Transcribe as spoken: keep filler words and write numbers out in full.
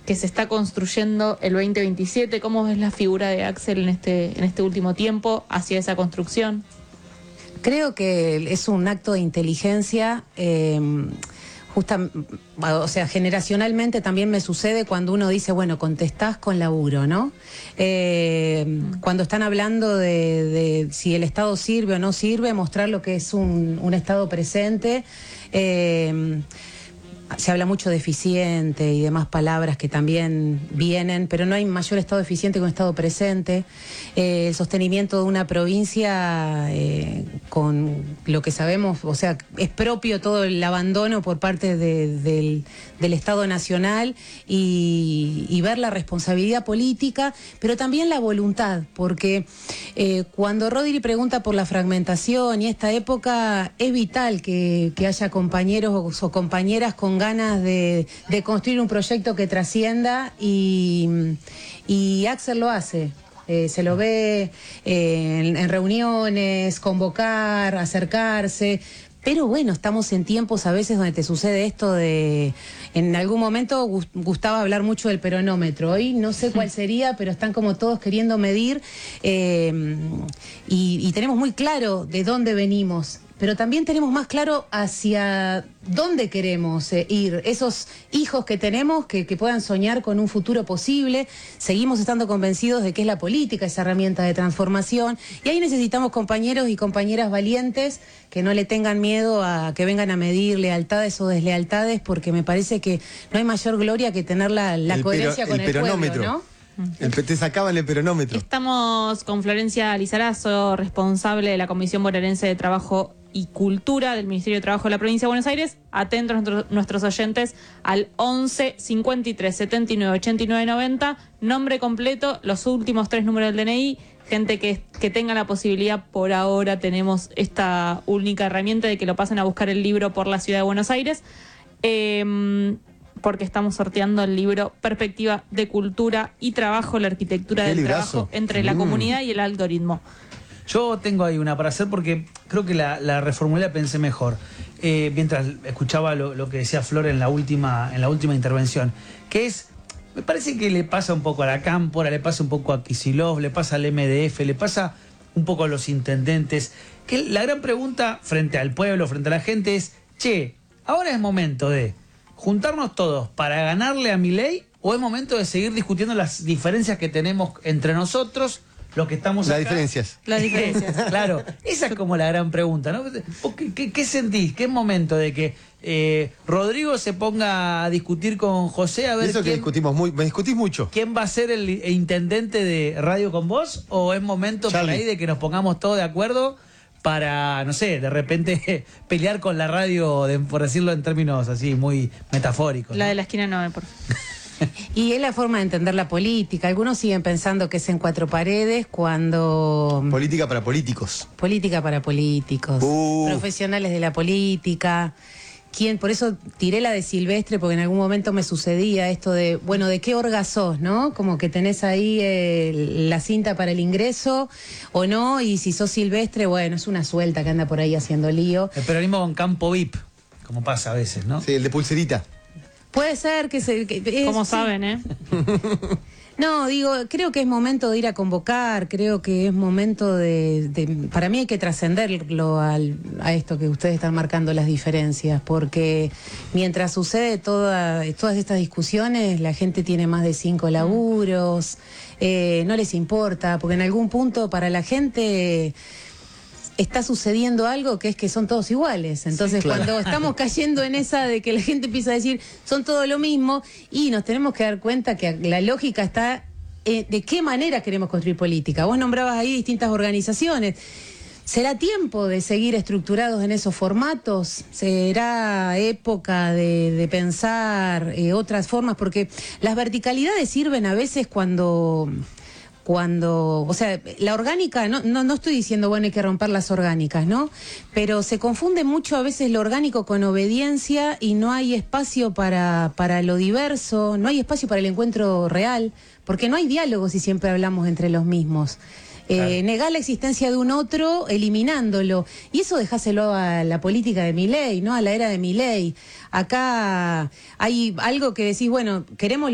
que se está construyendo el veinte veintisiete. ¿Cómo ves la figura de Axel en este, en este último tiempo hacia esa construcción? Creo que es un acto de inteligencia, eh, justa, o sea, generacionalmente también me sucede cuando uno dice, bueno, contestás con laburo, ¿no? Eh, cuando están hablando de, de si el Estado sirve o no sirve, mostrar lo que es un, un Estado presente. Eh, Se habla mucho de eficiente y demás palabras que también vienen, pero no hay mayor Estado eficiente que un Estado presente. Eh, el sostenimiento de una provincia eh, con lo que sabemos, o sea, es propio todo el abandono por parte de, del, del Estado Nacional y, y ver la responsabilidad política, pero también la voluntad, porque eh, cuando Rodri pregunta por la fragmentación y esta época, es vital que, que haya compañeros o compañeras con ganas de, de construir un proyecto que trascienda y, y Axel lo hace. Eh, se lo ve eh, en, en reuniones, convocar, acercarse. Pero bueno, estamos en tiempos a veces donde te sucede esto de... En algún momento gustaba hablar mucho del peronómetro. Hoy no sé cuál sería, pero están como todos queriendo medir eh, y, y tenemos muy claro de dónde venimos. Pero también tenemos más claro hacia dónde queremos eh, ir. Esos hijos que tenemos que, que puedan soñar con un futuro posible. Seguimos estando convencidos de que es la política esa herramienta de transformación. Y ahí necesitamos compañeros y compañeras valientes que no le tengan miedo a que vengan a medir lealtades o deslealtades, porque me parece que no hay mayor gloria que tener la, la coherencia con el pueblo, ¿no? El P T sacaban el peronómetro. Estamos con Florencia Lizarazo, responsable de la Comisión Bonaerense de Trabajo y Cultura del Ministerio de Trabajo de la Provincia de Buenos Aires. Atentos nuestros, nuestros oyentes al once cincuenta y tres setenta y nueve ochenta y nueve noventa. Nombre completo, los últimos tres números del D N I. Gente que, que tenga la posibilidad, por ahora tenemos esta única herramienta de que lo pasen a buscar el libro por la Ciudad de Buenos Aires. Eh, porque estamos sorteando el libro Perspectiva de Cultura y Trabajo, la arquitectura del librazo. trabajo entre mm. la comunidad y el algoritmo. Yo tengo ahí una para hacer porque creo que la, la reformulé, pensé mejor. Eh, mientras escuchaba lo, lo que decía Flor en la última, en la última intervención, que es, me parece que le pasa un poco a la Cámpora, le pasa un poco a Kicillof, le pasa al M D F, le pasa un poco a los intendentes, que la gran pregunta frente al pueblo, frente a la gente es, che, ahora es momento de juntarnos todos para ganarle a Milei, o es momento de seguir discutiendo las diferencias que tenemos entre nosotros, los que estamos Las acá. diferencias. Las diferencias. Claro, esa es como la gran pregunta, ¿no? ¿Qué, qué, qué sentís? ¿Qué es momento de que eh, Rodrigo se ponga a discutir con José a ver Eso quién, que discutimos muy, me discutís mucho. quién va a ser el intendente de Radio con Vos? ¿O es momento por ahí de que nos pongamos todos de acuerdo para, no sé, de repente pelear con la radio, de, por decirlo en términos así muy metafóricos? La ¿no? de la esquina no, por favor. Y es la forma de entender la política. Algunos siguen pensando que es en cuatro paredes cuando... Política para políticos. Política para políticos. Uh. Profesionales de la política. ¿Quién? Por eso tiré la de Silvestre, porque en algún momento me sucedía esto de, bueno, ¿de qué orga sos, no? Como que tenés ahí eh, la cinta para el ingreso o no, y si sos Silvestre, bueno, es una suelta que anda por ahí haciendo lío. El peronismo con campo V I P, como pasa a veces, ¿no? Sí, el de pulserita. Puede ser que se... Que es, Como sí. saben, ¿eh? No, digo, creo que es momento de ir a convocar, creo que es momento de... de para mí hay que trascenderlo al, a esto que ustedes están marcando las diferencias, porque mientras sucede toda, todas estas discusiones, la gente tiene más de cinco laburos, eh, no les importa, porque en algún punto para la gente... está sucediendo algo que es que son todos iguales. Entonces, sí, claro. Cuando estamos cayendo en esa de que la gente empieza a decir son todo lo mismo, y nos tenemos que dar cuenta que la lógica está eh, de qué manera queremos construir política. Vos nombrabas ahí distintas organizaciones. ¿Será tiempo de seguir estructurados en esos formatos? ¿Será época de, de pensar eh, otras formas? Porque las verticalidades sirven a veces cuando... Cuando, o sea, la orgánica, no, no, no estoy diciendo, bueno, hay que romper las orgánicas, ¿no? Pero se confunde mucho a veces lo orgánico con obediencia y no hay espacio para, para lo diverso, no hay espacio para el encuentro real, porque no hay diálogo si siempre hablamos entre los mismos. Eh, claro. Negar la existencia de un otro eliminándolo, y eso dejáselo a la política de Milei, ¿no? A la era de Milei. Acá hay algo que decís, bueno, queremos